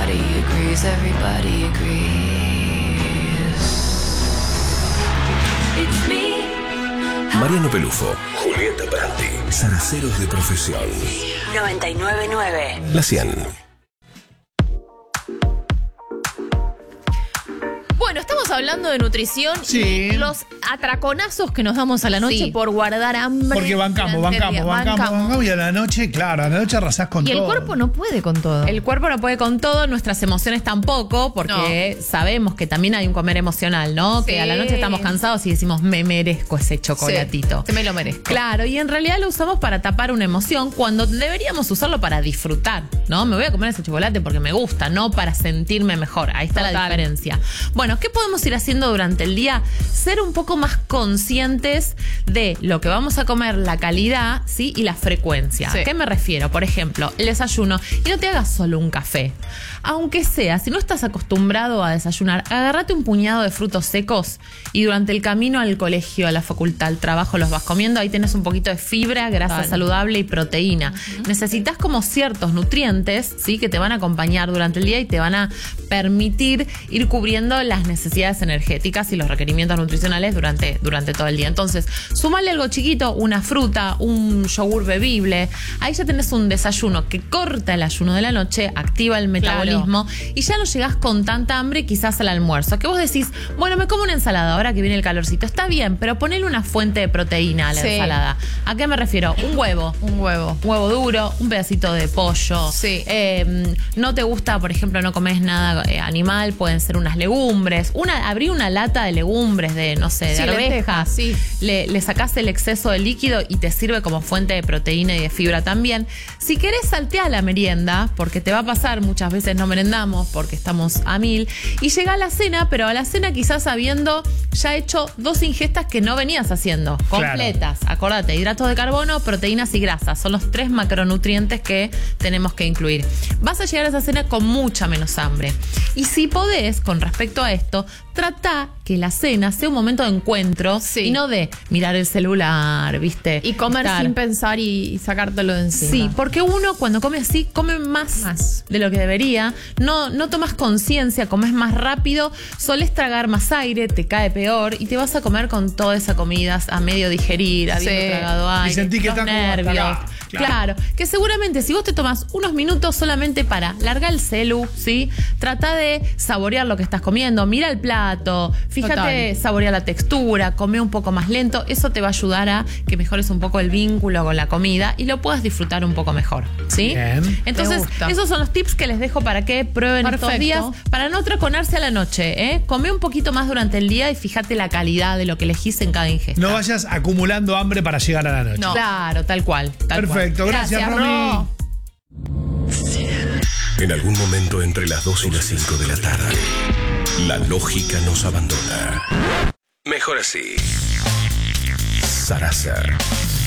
everybody agrees, everybody agrees. It's me. Mariano Pelufo, Julieta Branti, zaraceros de profesión. 99.9. La 100. Bueno, estamos hablando de nutrición Sí. y los atraconazos que nos damos a la noche Sí. por guardar hambre. Porque bancamos y a la noche, claro, a la noche arrasás con Y todo. el cuerpo no puede con todo. El cuerpo no puede con todo, nuestras emociones tampoco, porque sabemos que también hay un comer emocional, ¿no? Sí. Que a la noche estamos cansados y decimos, me merezco ese chocolatito. Sí, me lo merezco. Claro, y en realidad lo usamos para tapar una emoción cuando deberíamos usarlo para disfrutar, ¿no? Me voy a comer ese chocolate porque me gusta, no para sentirme mejor. Ahí está la Total. diferencia. Bueno, ¿qué podemos ir haciendo durante el día? Ser un poco más conscientes de lo que vamos a comer, la calidad, ¿sí? Y la frecuencia. Sí. ¿A qué me refiero? Por ejemplo, el desayuno. Y no te hagas solo un café. Aunque sea, si no estás acostumbrado a desayunar, agárrate un puñado de frutos secos y durante el camino al colegio, a la facultad, al trabajo, los vas comiendo. Ahí tenés un poquito de fibra, grasa Total. saludable y proteína. Necesitas como ciertos nutrientes, ¿sí? Que te van a acompañar durante el día y te van a permitir ir cubriendo las necesidades energéticas y los requerimientos nutricionales durante todo el día. Entonces, sumale algo chiquito, una fruta, un yogur bebible. Ahí ya tenés un desayuno que corta el ayuno de la noche, activa el metabolismo y ya no llegás con tanta hambre quizás al almuerzo. Que vos decís, bueno, me como una ensalada ahora que viene el calorcito. Está bien, pero ponele una fuente de proteína a la Sí. ensalada. ¿A qué me refiero? Un huevo. Un huevo. Huevo duro, un pedacito de pollo. Sí. No te gusta, por ejemplo, no comes nada animal, pueden ser unas legumbres. Abrí una lata de legumbres de, no sé, de Sí, arvejas. lentejas, sí. Le sacás el exceso de líquido y te sirve como fuente de proteína y de fibra también. Si querés, salteá la merienda, porque te va a pasar, muchas veces no merendamos porque estamos a 1000. Y llega a la cena, pero a la cena quizás habiendo ya hecho 2 ingestas que no venías haciendo, completas. Acordate, hidratos de carbono, proteínas y grasas. Son los 3 macronutrientes que tenemos que incluir. Vas a llegar a esa cena con mucha menos hambre. Y si podés, con respecto a esto, trata que la cena sea un momento de encuentro Sí. y no de mirar el celular, ¿viste? Y comer Estar. sin pensar y sacártelo de encima. Sí, porque uno cuando come así, come más de lo que debería, no tomas conciencia, comes más rápido, solés tragar más aire, te cae peor y te vas a comer con toda esa comida a medio digerir, habiendo Sí. tragado aire, Y sentí que los está como hasta nervios. acá. Claro, que seguramente si vos te tomás unos minutos solamente para largar el celu, ¿sí? Trata de saborear lo que estás comiendo, mira el plato, fíjate, saborea la textura, come un poco más lento, eso te va a ayudar a que mejores un poco el vínculo con la comida y lo puedas disfrutar un poco mejor, ¿sí? Bien. Entonces, Me gusta. esos son los tips que les dejo para que prueben estos Perfecto. días, para no traconarse a la noche, ¿eh? Come un poquito más durante el día y fíjate la calidad de lo que elegís en cada ingesta. No vayas acumulando hambre para llegar a la noche. No. Claro, tal cual. Tal Perfecto, cual. gracias, Romy. Ro. En algún momento entre las 2 y las 5 de la tarde, la lógica nos abandona. Mejor así. Sarasa